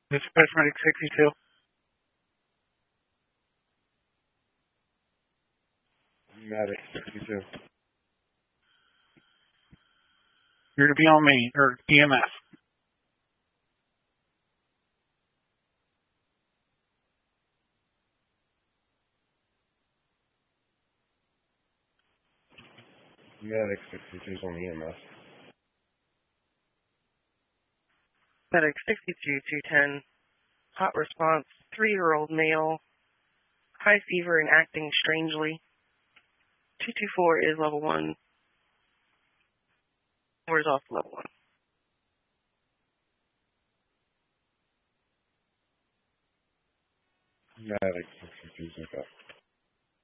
This is Paramedic 62. Medic 62. You're to be on me, or EMS. Medic 62 is on the EMS. Medic 62-210, hot response, 3-year-old male, high fever and acting strangely. 224 is level 1. 4 is also level 1. Medic 62 is okay.